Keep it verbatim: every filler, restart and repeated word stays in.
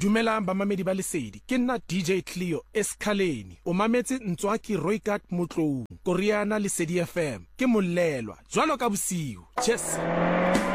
Dumelang bamamedi ba Lesedi, ke nna D J Cleo Esikhaleni. O mametse Ntswaki Rooikat Motlou, Koriana Lesedi F M. Ke Molelwa, jwalo ka bosiu. Cheers.